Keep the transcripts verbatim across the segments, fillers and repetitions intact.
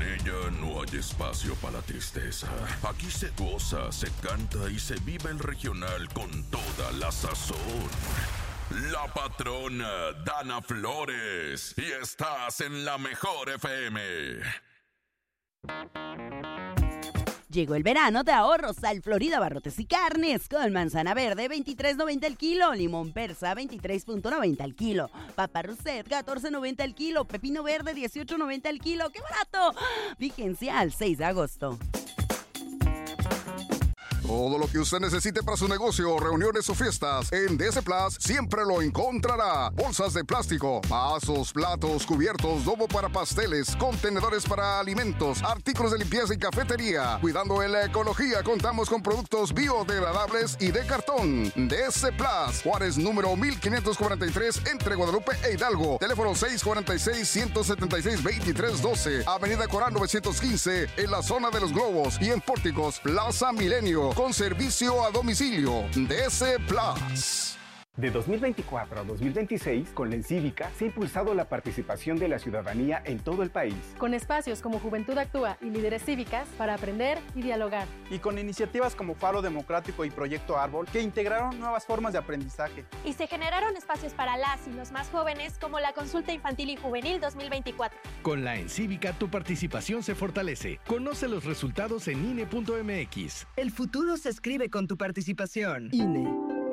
ella no hay espacio para la tristeza. Aquí se goza, se canta y se vive el regional con toda la sazón. La patrona Dana Flores, y estás en la mejor F M. Llegó el verano de ahorros al Florida Barrotes y Carnes, con manzana verde veintitrés noventa el kilo, limón persa veintitrés noventa el kilo, papa Roset catorce noventa el kilo, pepino verde dieciocho noventa el kilo. ¡Qué barato! Vigencia al seis de agosto. Todo lo que usted necesite para su negocio, reuniones o fiestas, en D S Plus siempre lo encontrará. Bolsas de plástico, vasos, platos, cubiertos, domo para pasteles, contenedores para alimentos, artículos de limpieza y cafetería. Cuidando en la ecología, contamos con productos biodegradables y de cartón. D S Plus, Juárez número mil quinientos cuarenta y tres, entre Guadalupe e Hidalgo. Teléfono seis cuatro seis, uno siete seis, dos tres uno dos. Avenida Corán novecientos quince, en la zona de los Globos. Y en Pórticos, Plaza Milenio, con servicio a domicilio. D S Plus. De dos mil veinticuatro a dos mil veintiséis, con la Encívica se ha impulsado la participación de la ciudadanía en todo el país. Con espacios como Juventud Actúa y Líderes Cívicas para aprender y dialogar. Y con iniciativas como Faro Democrático y Proyecto Árbol, que integraron nuevas formas de aprendizaje. Y se generaron espacios para las y los más jóvenes, como la Consulta Infantil y Juvenil dos mil veinticuatro. Con la Encívica tu participación se fortalece. Conoce los resultados en I N E punto M X. El futuro se escribe con tu participación. I N E.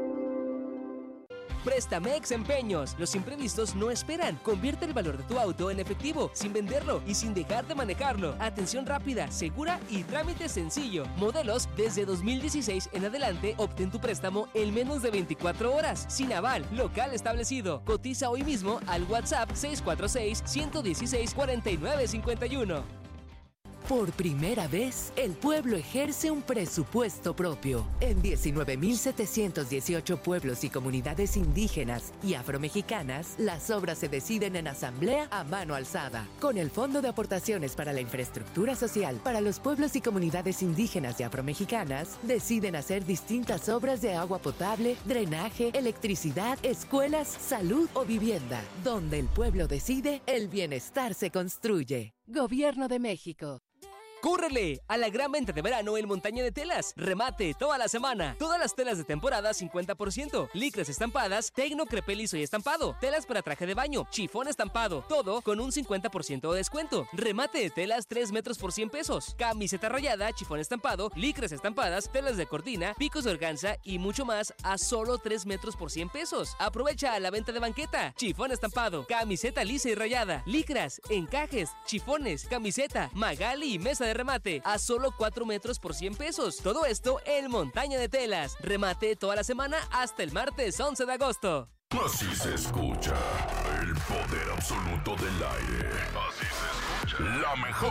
Préstamex Empeños. Los imprevistos no esperan. Convierte el valor de tu auto en efectivo, sin venderlo y sin dejar de manejarlo. Atención rápida, segura y trámite sencillo. Modelos desde dos mil dieciséis en adelante. Obtén tu préstamo en menos de veinticuatro horas. Sin aval, local establecido. Cotiza hoy mismo al WhatsApp seis cuatro seis, uno uno seis, cuatro nueve cinco uno. Por primera vez, el pueblo ejerce un presupuesto propio. En diecinueve mil setecientos dieciocho pueblos y comunidades indígenas y afromexicanas, las obras se deciden en asamblea a mano alzada. Con el Fondo de Aportaciones para la Infraestructura Social para los pueblos y comunidades indígenas y afromexicanas, deciden hacer distintas obras de agua potable, drenaje, electricidad, escuelas, salud o vivienda. Donde el pueblo decide, el bienestar se construye. Gobierno de México. ¡Córrele! A la gran venta de verano en Montaña de Telas. Remate toda la semana. Todas las telas de temporada cincuenta por ciento. Licras estampadas, tecno, crepé liso y estampado. Telas para traje de baño, chifón estampado. Todo con un cincuenta por ciento de descuento. Remate de telas tres metros por cien pesos. Camiseta rayada, chifón estampado, licras estampadas, telas de cortina, picos de organza y mucho más a solo tres metros por cien pesos. Aprovecha la venta de banqueta. Chifón estampado, camiseta lisa y rayada, licras, encajes, chifones, camiseta, magali y mesa de remate a solo cuatro metros por cien pesos. Todo esto en Montaña de Telas. Remate toda la semana hasta el martes once de agosto. Así se escucha el poder absoluto del aire. Así se escucha la mejor